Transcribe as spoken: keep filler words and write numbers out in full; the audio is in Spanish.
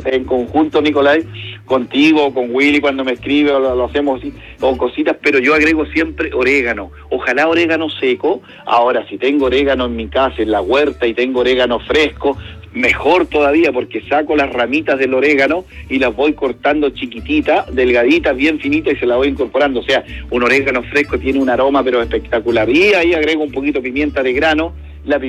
en conjunto, Nicolás, contigo, con Willy cuando me escribe, o lo, lo hacemos, o cositas, pero yo agrego siempre orégano. Ojalá orégano seco. Ahora, si tengo orégano en mi casa, en la huerta, y tengo orégano fresco, mejor todavía, porque saco las ramitas del orégano y las voy cortando chiquititas, delgaditas, bien finitas, y se las voy incorporando. O sea, un orégano fresco tiene un aroma pero espectacular. Y ahí agrego un poquito de pimienta de grano. La